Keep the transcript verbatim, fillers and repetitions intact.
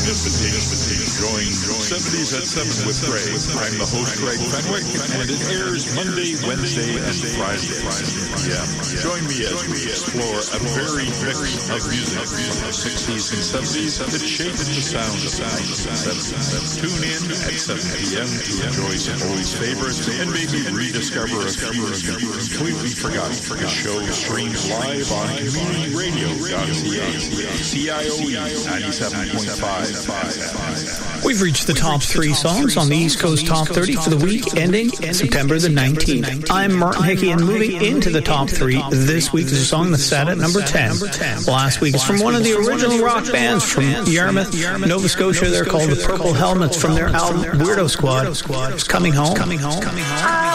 Join seventies at seven with Greg. I'm the host, Greg Fenwick, and it airs Monday, Wednesday, and Friday. Yeah. Join me as we explore a varied mix of music from the sixties and seventies that shaped the sound of the nineteen seventies. Tune in at seven p.m. to enjoy some old favorites and maybe rediscover a few completely forgotten. The show streams live on community radio dot c a, C I O E ninety-seven point five. We've reached the top three songs on the East Coast Top thirty for the week ending September the nineteenth. I'm Martin Hickey, and moving into the top three this week is a song that sat at number ten. Last week is from one of the original rock bands from Yarmouth, Nova Scotia. They're called the Purple Helmets from their album Weirdo Squad. It's Coming Home. Coming Home. Coming Home.